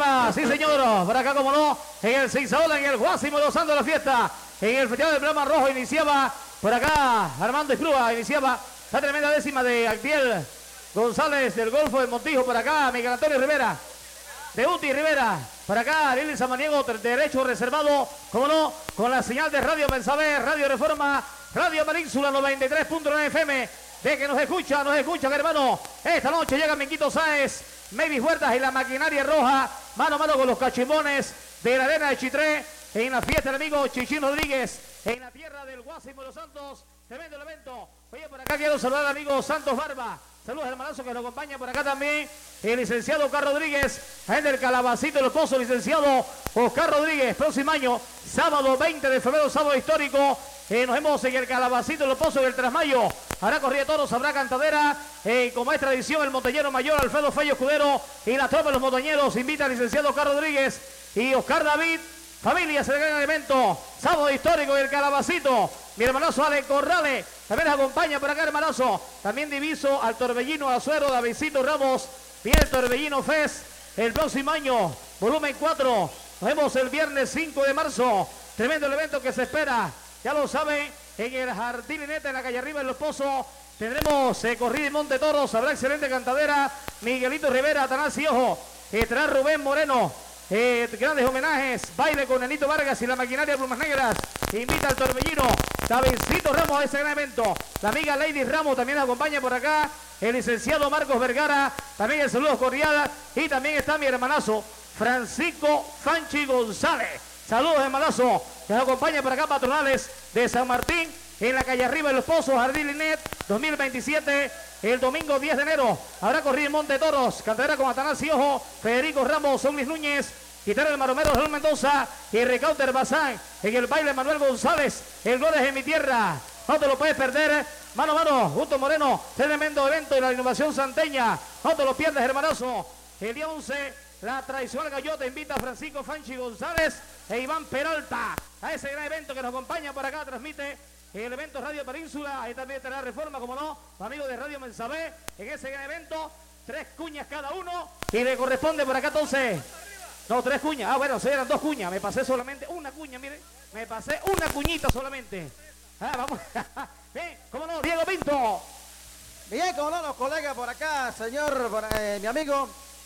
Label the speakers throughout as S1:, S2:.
S1: décima, sí señor, por acá como no, en el Seizaola, en el Guásimo gozando la fiesta, en el Festival del Brahma Rojo iniciaba, por acá Armando Escrúa iniciaba la tremenda décima de Actiel González del Golfo del Montijo, por acá Miguel Antonio Rivera, de Uti Rivera, por acá Lili Samaniego, derecho reservado, como no, con la señal de Radio Pensabé, Radio Reforma, Radio Península 93.9 FM, de que nos escuchan hermano, esta noche llega Minguito Sáez, Mavis Huertas y la maquinaria roja, mano a mano con los cachimbones de la arena de Chitré, en la fiesta del amigo Chichín Rodríguez, en la tierra del Guásimo de los Santos, tremendo el evento. Oye, por acá quiero saludar al amigo Santos Barba, saludos hermanazo que nos acompaña por acá también, el licenciado Oscar Rodríguez, en el Calabacito de los Pozos, licenciado Oscar Rodríguez, próximo año, sábado 20 de febrero, sábado histórico, nos vemos en el Calabacito de los Pozos del Trasmayo. Habrá corrida de toros, habrá cantadera. Como es tradición, el montañero mayor Alfredo Fello Escudero y la tropa de los montañeros invita al licenciado Oscar Rodríguez y Oscar David. Familia se le gana el evento. Sábado histórico del Calabacito. Mi hermanazo Ale Corrales también nos acompaña por acá, hermanazo. También diviso al Torbellino Azuero, Davidcito Ramos. Bien, Torbellino Fest. El próximo año, volumen 4. Nos vemos el viernes 5 de marzo. Tremendo el evento que se espera. Ya lo saben, en el Jardín Lineta, en la calle arriba, en Los Pozos, tendremos corrida y monte toros, habrá excelente cantadera, Miguelito Rivera, Atanasio Ojo, estará Rubén Moreno, grandes homenajes, baile con Nenito Vargas y la maquinaria Plumas Negras, invita al Torbellino, Davidcito Ramos a ese gran evento, la amiga Lady Ramos también nos acompaña por acá, el licenciado Marcos Vergara, también el saludo cordial, y también está mi hermanazo, Francisco Fanchi González. Saludos, hermanazo, que nos acompaña por acá, patronales de San Martín, en la calle arriba de Los Pozos, Jardín Linet, 2027, el domingo 10 de enero. Habrá corrida en Monte Toros, cantadera con Atanasio Ojo, Federico Ramos, Luis Núñez, guitarra del Maromero, Raúl Mendoza y Recauter Bazán. En el baile Manuel González, el gol es en mi tierra. No te lo puedes perder, mano a mano, Justo Moreno, tremendo evento de la innovación santeña. No te lo pierdas, hermanazo. El día 11. La tradicional Gallota invita a Francisco Fanchi González e Iván Peralta a ese gran evento que nos acompaña por acá, transmite el evento Radio Península, ahí también estará Reforma, como no, amigos de Radio Mensabé, en ese gran evento, 3 cuñas cada uno, y le corresponde por acá entonces, no, 3 cuñas, bueno, eran 2 cuñas, me pasé solamente una cuña, mire, me pasé una cuñita solamente, vamos, bien, como no, Diego Pinto.
S2: Bien, como no, los colegas por acá, señor, mi amigo,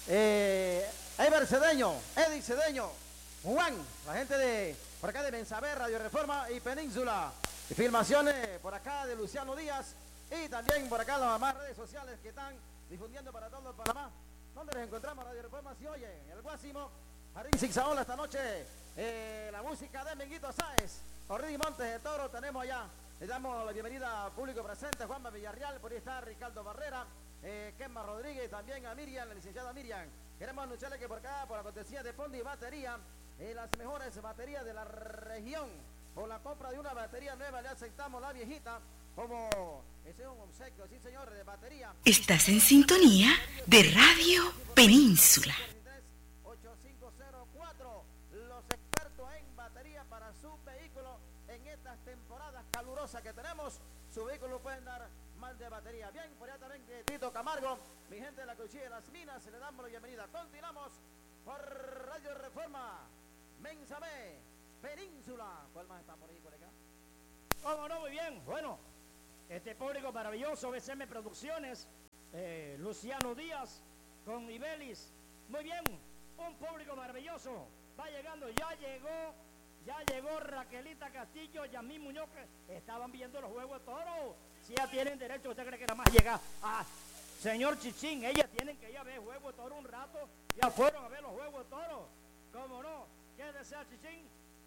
S2: Ever Cedeño, Eddie Cedeño, Juan, la gente de por acá de Mensabé, Radio Reforma y Península. Y filmaciones por acá de Luciano Díaz y también por acá las demás redes sociales que están difundiendo para todo el Panamá. ¿Dónde les encontramos? Radio Reforma, si oye, el Guásimo, Jardín Zigzagola esta noche, la música de Minguito Sáez, Corrida y Montes de Toro, tenemos allá. Le damos la bienvenida al público presente, Juanma Villarreal, por ahí está Ricardo Barrera, Kemma Rodríguez, también a Miriam, la licenciada Miriam. Queremos anunciarle que por acá, por la cortesía de Fondi Batería, las mejores baterías de la región, por la compra de una batería nueva le aceptamos la viejita, como ese es un obsequio, sí señor, de batería.
S3: Estás en sintonía de Radio Península.
S2: 8504, los expertos en batería para su vehículo en estas temporadas calurosas que tenemos, su vehículo pueden dar más de batería. Bien, por allá también Tito Camargo, mi gente de la Cuchilla de las Minas, le damos la bienvenida. Continuamos por Radio Reforma, Mensabé, Península. ¿Cuál más está por ahí, colega?
S4: ¿Cómo no? Muy bien. Bueno, este público maravilloso, BCM Producciones, Luciano Díaz con Ibelis. Muy bien, un público maravilloso. Va llegando, ya llegó Raquelita Castillo, Yamín Muñoz, que estaban viendo los juegos de toro. Si ya tienen derecho, ¿usted cree que nada más llega a señor Chichín? Ellas tienen que ir a ver juegos de toro un rato. Ya fueron a ver los juegos de toro. ¿Cómo no? ¿Qué desea Chichín?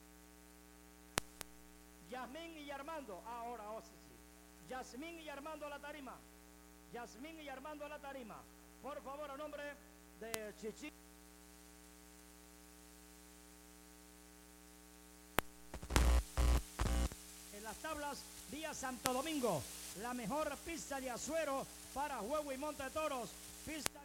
S4: Yasmín y Armando. Ahora, sí. Yasmín y Armando a la tarima. Yasmín y Armando a la tarima. Por favor, a nombre de Chichín. En las tablas, vía Santo Domingo. La mejor pista de Azuero para juego y monte de toros. Pista